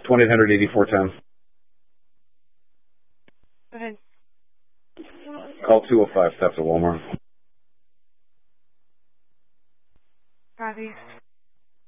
1-800-8410. Go ahead. Call 205 steps at Walmart. Copy.